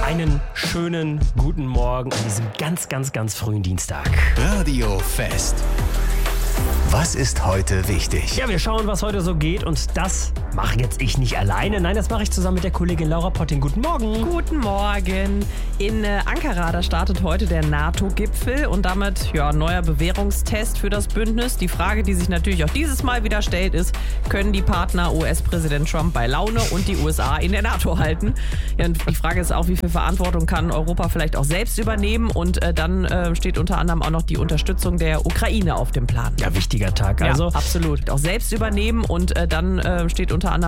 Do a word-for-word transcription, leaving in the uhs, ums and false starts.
Einen schönen guten Morgen an diesem ganz, ganz, ganz frühen Dienstag. Radio Fest. Was ist heute wichtig? Ja, wir schauen, was heute so geht, und das mache jetzt ich nicht alleine. Nein, das mache ich zusammen mit der Kollegin Laura Potting. Guten Morgen. Guten Morgen. In äh, Ankara, da startet heute der NATO-Gipfel und damit ja neuer Bewährungstest für das Bündnis. Die Frage, die sich natürlich auch dieses Mal wieder stellt, ist, können die Partner U S-Präsident Trump bei Laune und die U S A in der NATO halten? Ja, und die Frage ist auch, wie viel Verantwortung kann Europa vielleicht auch selbst übernehmen? Und äh, dann äh, steht unter anderem auch noch die Unterstützung der Ukraine auf dem Plan. Ja, wichtiger Tag. Also ja, absolut. Auch selbst übernehmen und äh, dann äh, steht unter anderem